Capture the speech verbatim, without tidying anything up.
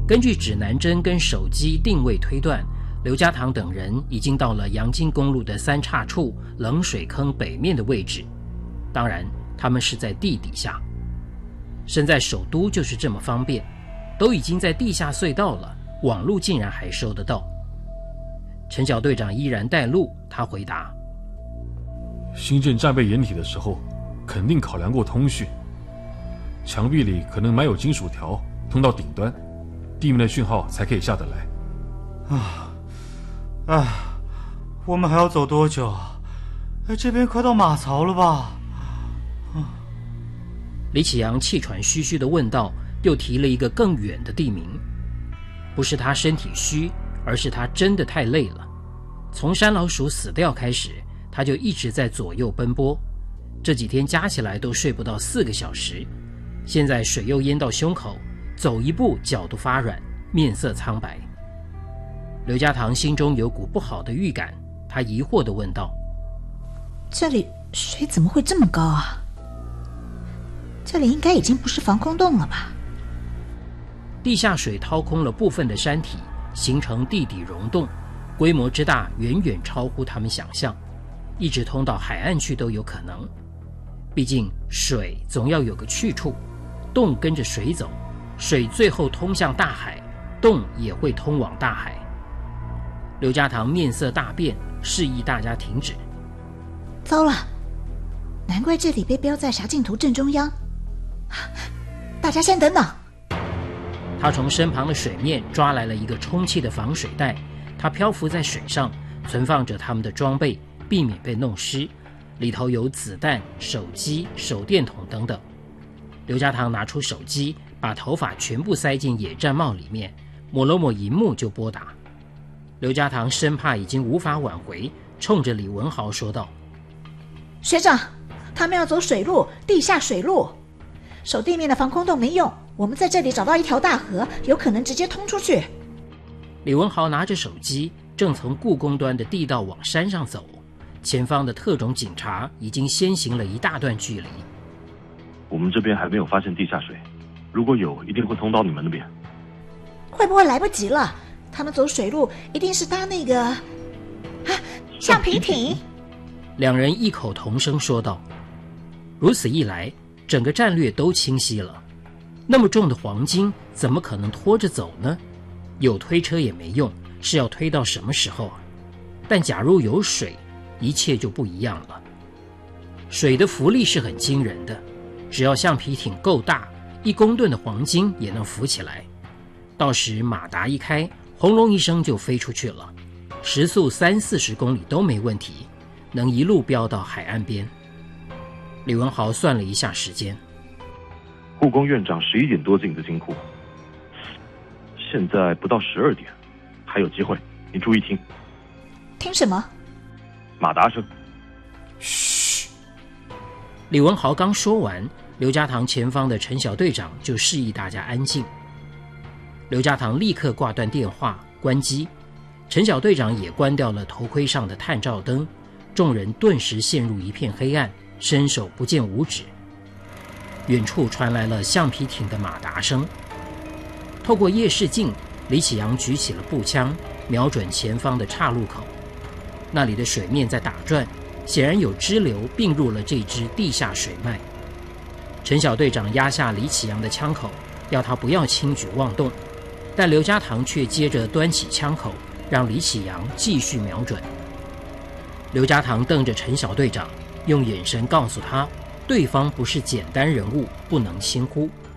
根据指南针跟手机定位推断，刘家堂等人已经到了阳金公路的三岔处冷水坑北面的位置，当然他们是在地底下。身在首都就是这么方便，都已经在地下隧道了，网路竟然还收得到。陈小队长依然带路，他回答： 新建战备掩体的时候肯定考量过通讯，墙壁里可能埋有金属条通到顶端，地面的讯号才可以下得来。 啊啊，我们还要走多久啊？这边快到马槽了吧？ 啊、李启阳气喘吁吁地问道，又提了一个更远的地名。不是他身体虚，而是他真的太累了。从山老鼠死掉开始，他就一直在左右奔波，这几天加起来都睡不到四个小时。现在水又淹到胸口，走一步脚都发软，面色苍白。刘家堂心中有股不好的预感，他疑惑地问道： 这里水怎么会这么高啊？这里应该已经不是防空洞了吧？ 地下水掏空了部分的山体，形成地底溶洞，规模之大远远超乎他们想象，一直通到海岸去都有可能。毕竟水总要有个去处，洞跟着水走，水最后通向大海，洞也会通往大海。刘家堂面色大变，示意大家停止。 糟了，难怪这里被标在狭镜图正中央。大家先等等。 他从身旁的水面抓来了一个充气的防水袋，它漂浮在水上，存放着他们的装备，避免被弄湿，里头有子弹、手机、手电筒等等。刘家堂拿出手机，把头发全部塞进野战帽里面，抹了抹荧幕就拨打。刘家堂生怕已经无法挽回，冲着李文豪说道： 学长，他们要走水路，地下水路，守地面的防空洞没用，我们在这里找到一条大河，有可能直接通出去。 李文豪拿着手机，正从故宫端的地道往山上走，前方的特种警察已经先行了一大段距离。 我们这边还没有发现地下水，如果有，一定会通到你们那边。 会不会来不及了？他们走水路一定是搭那个啊橡皮艇。 两人异口同声说道。如此一来，整个战略都清晰了。那么重的黄金怎么可能拖着走呢？有推车也没用，是要推到什么时候啊？但假如有水，一切就不一样了。水的浮力是很惊人的，只要橡皮艇够大，一公吨的黄金也能浮起来。到时马达一开，轰隆一声就飞出去了，时速三四十公里都没问题，能一路飙到海岸边。李文豪算了一下时间， 故宫院长十一点多进的金库，现在不到十二点，还有机会，你注意听。 听什么？ 马达声。 嘘。李文豪刚说完，刘家堂前方的陈小队长就示意大家安静。刘家堂立刻挂断电话，关机。陈小队长也关掉了头盔上的探照灯，众人顿时陷入一片黑暗，伸手不见五指。远处传来了橡皮艇的马达声。透过夜视镜，李启阳举起了步枪，瞄准前方的岔路口。那里的水面在打转，显然有支流并入了这支地下水脉。陈小队长压下李启阳的枪口，要他不要轻举妄动，但刘家堂却接着端起枪口，让李启阳继续瞄准。刘家堂瞪着陈小队长，用眼神告诉他，对方不是简单人物，不能轻忽。